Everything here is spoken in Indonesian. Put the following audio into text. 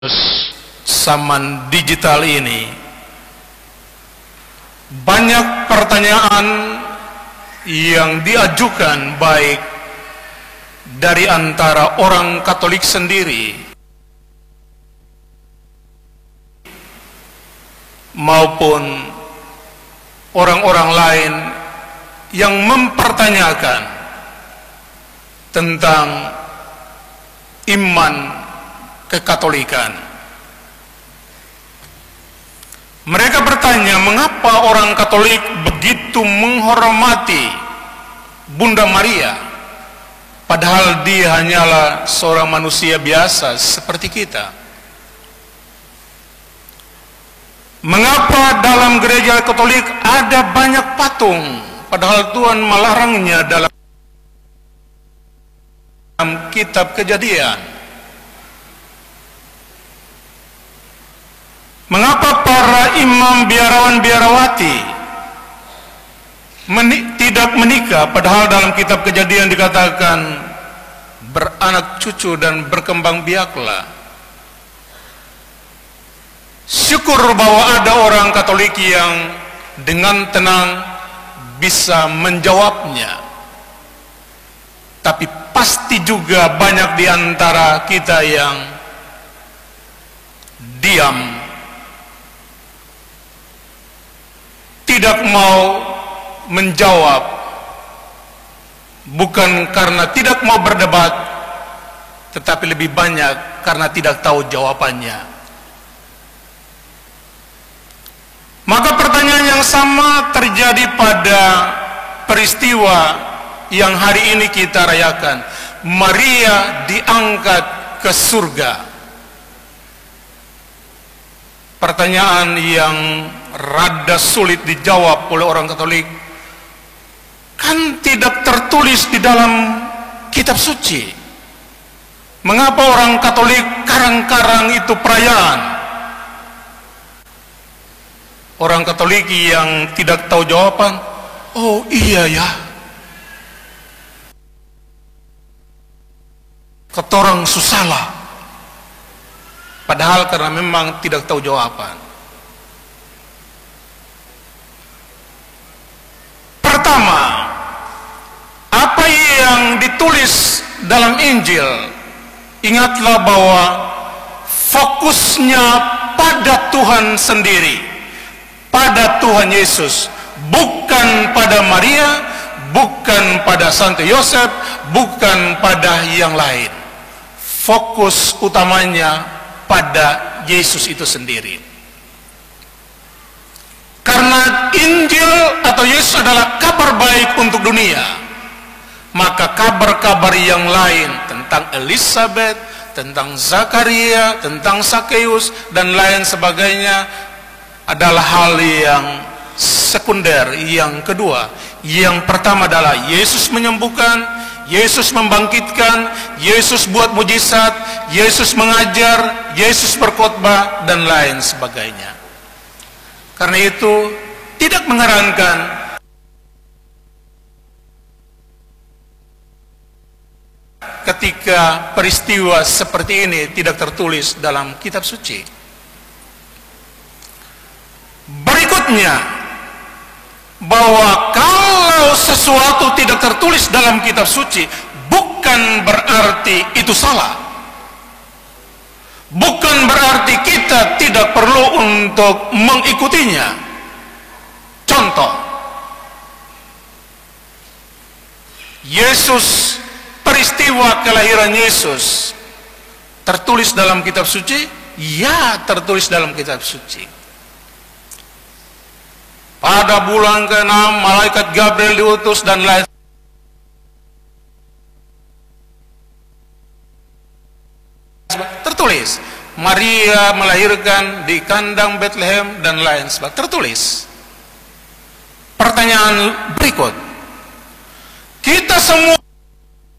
zaman digital ini, banyak pertanyaan yang diajukan baik dari antara orang Katolik sendiri maupun orang-orang lain yang mempertanyakan tentang iman kekatolikan. Mereka bertanya, mengapa orang Katolik begitu menghormati Bunda Maria, padahal dia hanyalah seorang manusia biasa seperti kita? Mengapa dalam gereja Katolik ada banyak patung, padahal Tuhan melarangnya dalam kitab Kejadian? Mengapa para imam biarawan-biarawati tidak menikah, padahal dalam kitab Kejadian dikatakan beranak cucu dan berkembang biaklah? Syukur bahwa ada orang Katolik yang dengan tenang bisa menjawabnya. Tapi pasti juga banyak di antara kita yang diam, tidak mau menjawab, bukan karena tidak mau berdebat, tetapi lebih banyak karena tidak tahu jawabannya. Maka pertanyaan yang sama terjadi pada peristiwa yang hari ini kita rayakan. Maria diangkat ke surga. Pertanyaan yang rada sulit dijawab oleh orang Katolik, kan tidak tertulis di dalam kitab suci. Mengapa orang Katolik karang-karang itu perayaan? Orang Katolik yang tidak tahu jawaban, oh iya ya, ketorang susahlah, padahal karena memang tidak tahu jawaban. Pertama, apa yang ditulis dalam Injil, ingatlah bahwa fokusnya pada Tuhan sendiri, pada Tuhan Yesus, bukan pada Maria, bukan pada Santo Yosef, bukan pada yang lain. Fokus utamanya pada Yesus itu sendiri. Karena Injil atau Yesus adalah kabar baik untuk dunia, maka kabar-kabar yang lain tentang Elizabeth, tentang Zakaria, tentang Sakeus dan lain sebagainya adalah hal yang sekunder, yang kedua. Yang pertama adalah Yesus menyembuhkan, Yesus membangkitkan, Yesus buat mujizat, Yesus mengajar, Yesus berkhotbah dan lain sebagainya. Karena itu tidak mengherankan ketika peristiwa seperti ini tidak tertulis dalam kitab suci. Berikutnya, bahwa kalau sesuatu tidak tertulis dalam kitab suci, bukan berarti itu salah. Bukan berarti kita tidak perlu untuk mengikutinya. Contoh, Yesus, peristiwa kelahiran Yesus tertulis dalam kitab suci? Ya, tertulis dalam kitab suci. Pada bulan ke-6 malaikat Gabriel diutus dan lain. Tertulis Maria melahirkan di kandang Bethlehem dan lain sebagainya. Tertulis. Pertanyaan berikut, kita semua